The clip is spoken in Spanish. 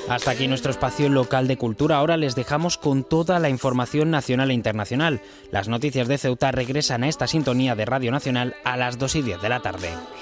Hasta aquí nuestro espacio local de cultura. Ahora les dejamos con toda la información nacional e internacional. Las noticias de Ceuta regresan a esta sintonía de Radio Nacional a las 2:10 de la tarde.